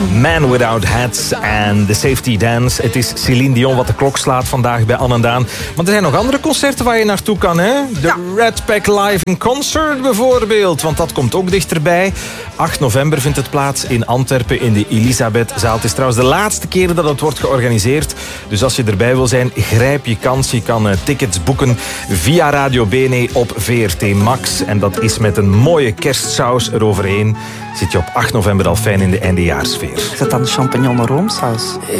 Man Without Hats en The Safety Dance. Het is Céline Dion wat de klok slaat vandaag bij Anne en Daan. Want er zijn nog andere concerten waar je naartoe kan, hè? De Red Pack Live in Concert bijvoorbeeld. Want dat komt ook dichterbij. 8 november vindt het plaats in Antwerpen in de Elisabethzaal. Het is trouwens de laatste keer dat het wordt georganiseerd. Dus als je erbij wil zijn, grijp je kans. Je kan tickets boeken via Radio Bene op VRT Max. En dat is met een mooie kerstsaus eroverheen. Zit je op 8 november al fijn in de eindejaarsfeer. Is dat dan champignon roomsaus?